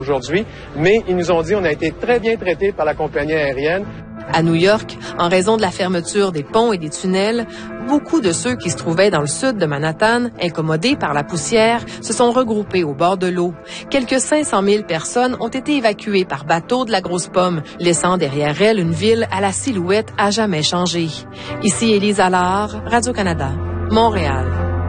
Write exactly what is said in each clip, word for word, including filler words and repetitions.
aujourd'hui, mais ils nous ont dit on a été très bien traités par la compagnie aérienne. À New York, en raison de la fermeture des ponts et des tunnels, beaucoup de ceux qui se trouvaient dans le sud de Manhattan, incommodés par la poussière, se sont regroupés au bord de l'eau. Quelques cinq cent mille personnes ont été évacuées par bateau de la Grosse Pomme, laissant derrière elles une ville à la silhouette à jamais changée. Ici Élise Allard, Radio-Canada, Montréal.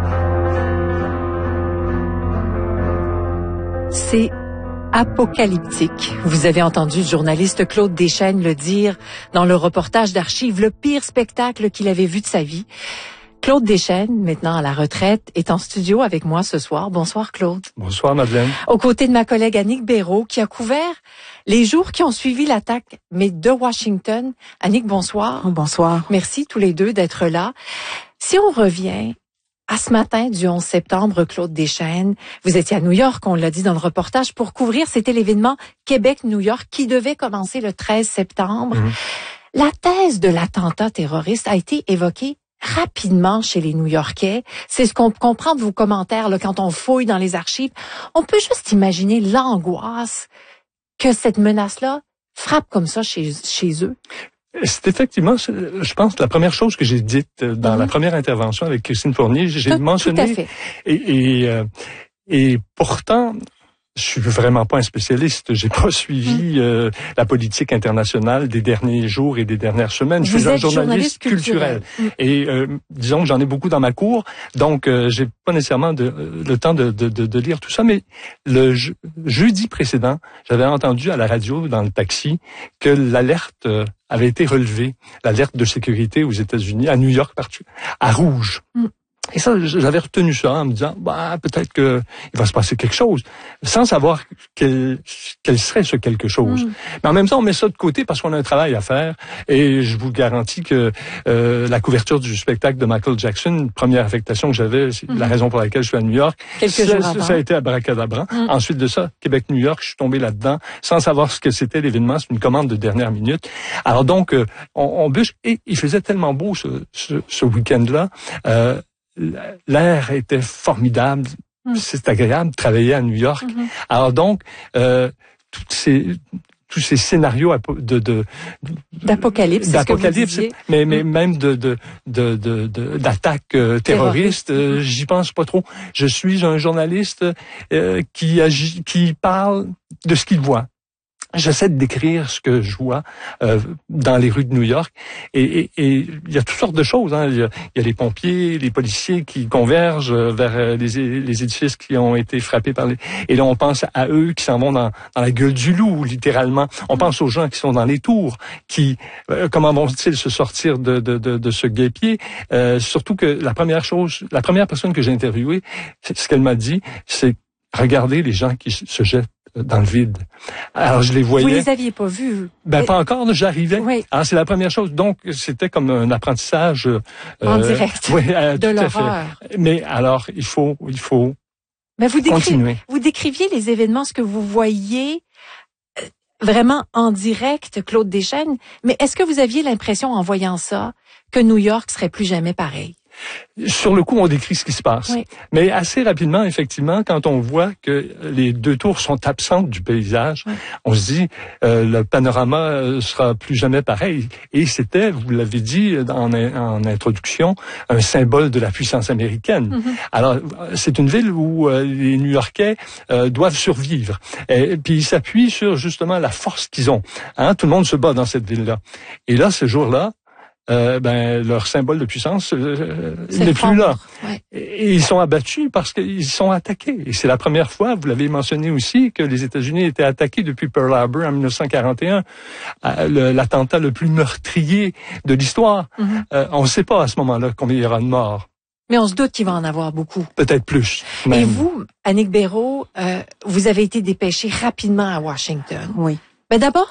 C'est apocalyptique. Vous avez entendu le journaliste Claude Deschênes le dire dans le reportage d'Archives, le pire spectacle qu'il avait vu de sa vie. Claude Deschênes, maintenant à la retraite, est en studio avec moi ce soir. Bonsoir Claude. Bonsoir Madeleine. Aux côtés de ma collègue Annick Béraud, qui a couvert les jours qui ont suivi l'attaque, mais de Washington. Annick, bonsoir. Bonsoir. Merci tous les deux d'être là. Si on revient à ce matin du onze septembre, Claude Deschênes, vous étiez à New York, on l'a dit dans le reportage, pour couvrir, c'était l'événement Québec-New York qui devait commencer le treize septembre. Mmh. La thèse de l'attentat terroriste a été évoquée rapidement chez les New-Yorkais. C'est ce qu'on comprend de vos commentaires là, quand on fouille dans les archives. On peut juste imaginer l'angoisse que cette menace-là frappe comme ça chez, chez eux. C'est effectivement, je pense, la première chose que j'ai dite dans mm-hmm. la première intervention avec Christine Fournier. J'ai tout, mentionné... Tout à fait. Et, et, euh, et pourtant... Je suis vraiment pas un spécialiste. J'ai pas suivi mmh. euh, la politique internationale des derniers jours et des dernières semaines. Vous je suis un journaliste, journaliste culturel. culturel. Mmh. Et euh, disons que j'en ai beaucoup dans ma cour, donc euh, j'ai pas nécessairement de, le temps de, de, de, de lire tout ça. Mais le je, jeudi précédent, j'avais entendu à la radio dans le taxi que l'alerte euh, avait été relevée, l'alerte de sécurité aux États-Unis, à New York, partout, à rouge. Mmh. Et ça, j'avais retenu ça en me disant, bah peut-être que il va se passer quelque chose, sans savoir quel, quel serait ce quelque chose. Mm. Mais en même temps, on met ça de côté parce qu'on a un travail à faire. Et je vous garantis que euh, la couverture du spectacle de Michael Jackson, première affectation que j'avais, c'est mm. la raison pour laquelle je suis à New York. Quelques ça, jours ça, avant. ça a été abracadabra. Mm. Ensuite de ça, Québec-New York, je suis tombé là-dedans sans savoir ce que c'était l'événement. C'est une commande de dernière minute. Alors donc, euh, on, on bûche. Et il faisait tellement beau ce, ce, ce week-end-là. Euh, L'air était formidable, mmh. c'est agréable de travailler à New York. Mmh. Alors donc, euh, toutes ces, tous ces scénarios de, de d'apocalypse, d'apocalypse, mais mais mmh. même de de de de, de d'attaques euh, terroristes, euh, j'y pense pas trop. Je suis un journaliste euh, qui agit, qui parle de ce qu'il voit. J'essaie de décrire ce que je vois euh, dans les rues de New York et, et, et il y a toutes sortes de choses. Hein. Il, y a, il y a les pompiers, les policiers qui convergent vers les, les édifices qui ont été frappés par les... Et là, on pense à eux qui s'en vont dans, dans la gueule du loup, littéralement. On pense aux gens qui sont dans les tours, qui euh, comment vont-ils se sortir de, de, de, de ce guêpier? Euh, surtout que la première chose, la première personne que j'ai interviewée, ce qu'elle m'a dit, c'est regardez les gens qui se jettent dans le vide. Alors, je les voyais. Vous les aviez pas vus? Ben, pas encore, j'arrivais. Oui. Alors, c'est la première chose. Donc, c'était comme un apprentissage. Euh, en direct. Oui, euh, de tout l'horreur. à fait. Mais alors, il faut, il faut Mais vous continuer. Vous décriviez les événements, ce que vous voyez euh, vraiment en direct, Claude Deschênes. Mais est-ce que vous aviez l'impression, en voyant ça, que New York serait plus jamais pareil? Sur le coup, on décrit ce qui se passe. Oui. Mais assez rapidement, effectivement, quand on voit que les deux tours sont absentes du paysage, oui. on se dit euh, le panorama sera plus jamais pareil. Et c'était, vous l'avez dit en, en introduction, un symbole de la puissance américaine. Mm-hmm. Alors, c'est une ville où euh, les New-Yorkais euh, doivent survivre. Et, et puis, ils s'appuient sur justement la force qu'ils ont. Hein? Tout le monde se bat dans cette ville-là. Et là, ce jour-là, Euh, ben leur symbole de puissance euh, n'est plus là. Ouais. Et ils sont abattus parce qu'ils sont attaqués. Et c'est la première fois, vous l'avez mentionné aussi, que les États-Unis étaient attaqués depuis Pearl Harbor en dix-neuf cent quarante et un, euh, le, l'attentat le plus meurtrier de l'histoire. Mm-hmm. Euh, on ne sait pas à ce moment-là combien il y aura de morts. Mais on se doute qu'il va en avoir beaucoup. Peut-être plus. Même. Et vous, Annick Béraud, euh, vous avez été dépêchée rapidement à Washington. Oui. Mais d'abord, rap-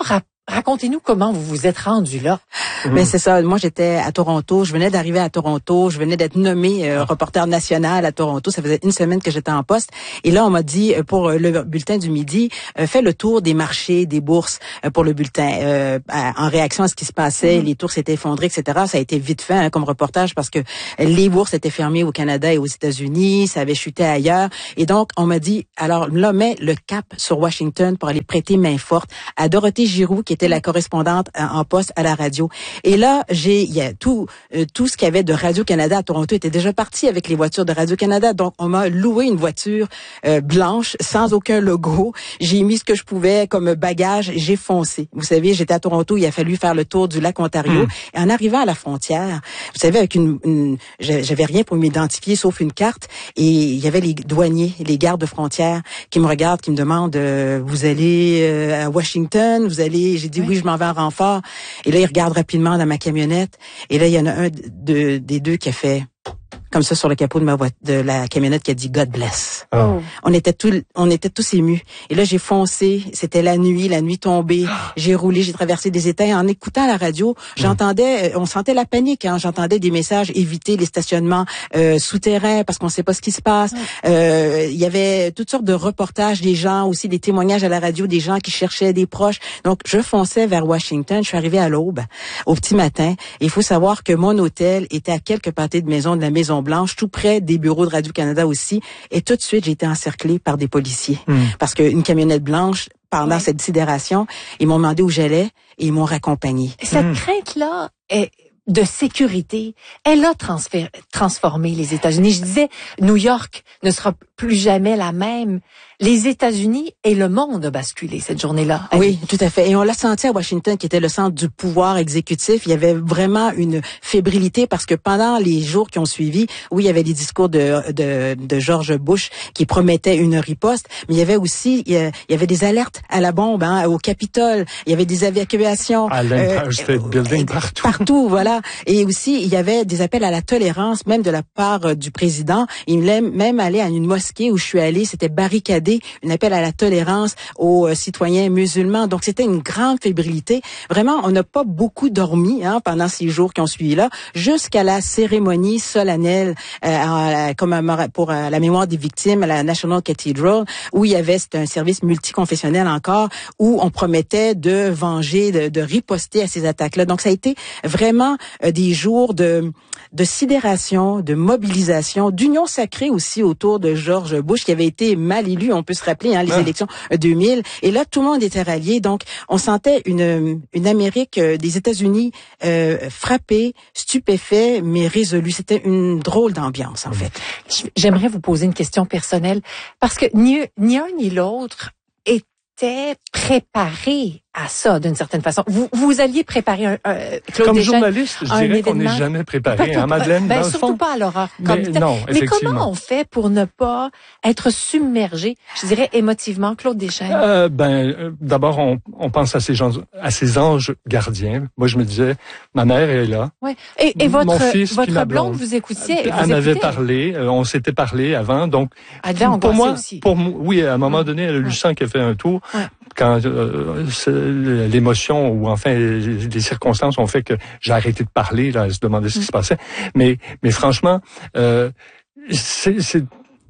racontez-nous comment vous vous êtes rendu là. Mmh. Ben c'est ça. Moi, j'étais à Toronto. Je venais d'arriver à Toronto. Je venais d'être nommée euh, reporter national à Toronto. Ça faisait une semaine que j'étais en poste. Et là, on m'a dit, pour le bulletin du midi, euh, fais le tour des marchés, des bourses euh, pour le bulletin. Euh, en réaction à ce qui se passait, mmh. les tours s'étaient effondrés, et cetera. Ça a été vite fait hein, comme reportage parce que les bourses étaient fermées au Canada et aux États-Unis. Ça avait chuté ailleurs. Et donc, on m'a dit, alors là, mets le cap sur Washington pour aller prêter main forte à Dorothée Giroux, qui était la correspondante en poste à la radio. Et là, j'ai, il y a tout, euh, tout ce qu'il y avait de Radio-Canada à Toronto était déjà parti avec les voitures de Radio-Canada. Donc, on m'a loué une voiture euh, blanche, sans aucun logo. J'ai mis ce que je pouvais comme bagage. J'ai foncé. Vous savez, j'étais à Toronto. Il a fallu faire le tour du lac Ontario. Mmh. Et en arrivant à la frontière, vous savez, avec une, une j'avais rien pour m'identifier sauf une carte. Et il y avait les douaniers, les gardes de frontière qui me regardent, qui me demandent euh, vous allez euh, à Washington, vous allez. J'ai dit oui, oui je m'en vais en renfort. Et là, ils regardent rapidement dans ma camionnette. Et là, il y en a un de, des deux qui a fait comme ça sur le capot de ma voiture, de la camionnette qui a dit God bless. Oh. On était tous, on était tous émus. Et là, j'ai foncé. C'était la nuit, la nuit tombée. J'ai roulé, j'ai traversé des États. Et en écoutant la radio, j'entendais, on sentait la panique. Hein, j'entendais des messages éviter les stationnements euh, souterrains parce qu'on sait pas ce qui se passe. Euh, il y avait toutes sortes de reportages des gens, aussi des témoignages à la radio des gens qui cherchaient des proches. Donc, je fonçais vers Washington. Je suis arrivée à l'aube, au petit matin. Et il faut savoir que mon hôtel était à quelques pâtés de maison de la Maison Blanche, tout près des bureaux de Radio-Canada aussi. Et tout de suite, j'ai été encerclée par des policiers. Mmh. Parce qu'une camionnette blanche, pendant oui. cette sidération, ils m'ont demandé où j'allais et ils m'ont raccompagnée. Cette mmh. crainte-là est de sécurité, elle a transféré, transformé les États-Unis. Je disais, New York ne sera plus jamais la même. Les États-Unis et le monde ont basculé cette journée-là. Oui, tout à fait. Et on l'a senti à Washington, qui était le centre du pouvoir exécutif. Il y avait vraiment une fébrilité parce que pendant les jours qui ont suivi, oui, il y avait des discours de, de, de George Bush qui promettaient une riposte, mais il y avait aussi, il y avait des alertes à la bombe, hein, au Capitole. Il y avait des évacuations. À l'Empire euh, State Building, partout. Partout, voilà. Et aussi, il y avait des appels à la tolérance, même de la part euh, du président. Il voulait même aller à une mosquée où je suis allée, c'était barricadé, un appel à la tolérance aux euh, citoyens musulmans. Donc, c'était une grande fébrilité. Vraiment, on n'a pas beaucoup dormi hein, pendant ces jours qui ont suivi là, jusqu'à la cérémonie solennelle euh, comme pour euh, la mémoire des victimes à la National Cathedral, où il y avait, c'était un service multiconfessionnel encore, où on promettait de venger, de, de riposter à ces attaques-là. Donc, ça a été vraiment euh, des jours de, de sidération, de mobilisation, d'union sacrée aussi autour de George Bush, qui avait été mal élu, on peut se rappeler, hein, les ah. élections deux mille. Et là, tout le monde était rallié. Donc, on sentait une, une Amérique euh, des États-Unis euh, frappée, stupéfait, mais résolue. C'était une drôle d'ambiance, en fait. J'aimerais vous poser une question personnelle, parce que ni, ni un ni l'autre était préparé à ça, d'une certaine façon. Vous vous alliez préparer un, un Claude Comme Deschaines, journaliste, je dirais qu'on n'est jamais préparé, hein, Madeleine, ben, dans surtout le fond. pas à l'horreur. Mais, non, mais comment on fait pour ne pas être submergé, je dirais émotivement, Claude Deschaines? Euh, ben, euh, d'abord, on, on pense à ces gens, à ces anges gardiens. Moi, je me disais, ma mère est là. Ouais. Et, et votre, Mon fils, votre blonde, blonde, vous écoutiez? Elle m'avait parlé, euh, on s'était parlé avant, donc. Adam, pour moi, aussi. pour moi, oui, à un moment donné, elle a eu le sang qui a fait un tour. Ouais. Quand euh, l'émotion ou enfin les circonstances ont fait que j'ai arrêté de parler, là, à se demander ce qui se passait. Mais, mais franchement, euh, c'est, c'est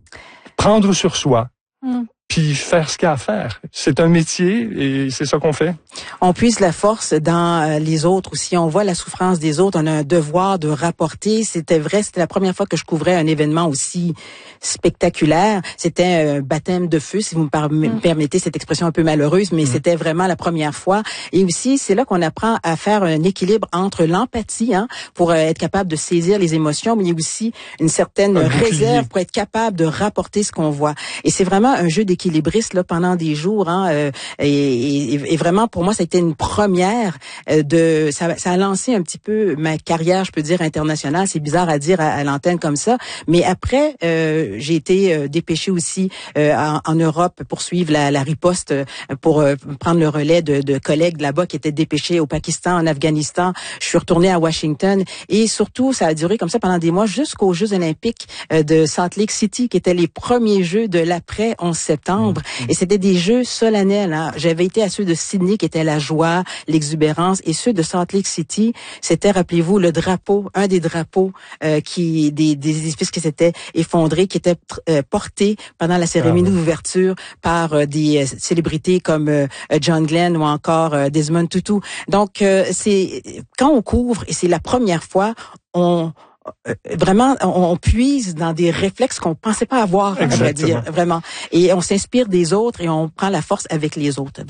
prendre sur soi. Mm. Puis faire ce qu'il y a à faire. C'est un métier et c'est ça qu'on fait. On puise la force dans les autres aussi. On voit la souffrance des autres. On a un devoir de rapporter. C'était vrai, c'était la première fois que je couvrais un événement aussi spectaculaire. C'était un baptême de feu, si vous me, par- me mmh. permettez cette expression un peu malheureuse, mais mmh. c'était vraiment la première fois. Et aussi, c'est là qu'on apprend à faire un équilibre entre l'empathie, hein, pour être capable de saisir les émotions, mais il y a aussi une certaine un réserve pour être capable de rapporter ce qu'on voit. Et c'est vraiment un jeu d'équilibre. équilibriste là pendant des jours hein, euh, et, et, et vraiment pour moi ça a été une première euh, de ça, ça a lancé un petit peu ma carrière, je peux dire internationale. C'est bizarre à dire à, à l'antenne comme ça, mais après euh, j'ai été euh, dépêchée aussi euh, en, en Europe pour suivre la, la riposte, euh, pour euh, prendre le relais de, de collègues là-bas qui étaient dépêchés au Pakistan, en Afghanistan. Je suis retournée à Washington et surtout ça a duré comme ça pendant des mois jusqu'aux Jeux olympiques euh, de Salt Lake City qui étaient les premiers Jeux de l'après onze septembre. septembre. Mmh. Et c'était des jeux solennels. Hein. J'avais été à ceux de Sydney, qui étaient la joie, l'exubérance, et ceux de Salt Lake City, c'était, rappelez-vous, le drapeau, un des drapeaux euh, qui des, des édifices qui s'étaient effondrés, qui était euh, porté pendant la cérémonie ah, oui. d'ouverture par euh, des euh, célébrités comme euh, John Glenn ou encore euh, Desmond Tutu. Donc, euh, c'est quand on couvre, et c'est la première fois, on Euh, vraiment, on, on puise dans des réflexes qu'on pensait pas avoir, à vrai dire, vraiment. Et on s'inspire des autres et on prend la force avec les autres.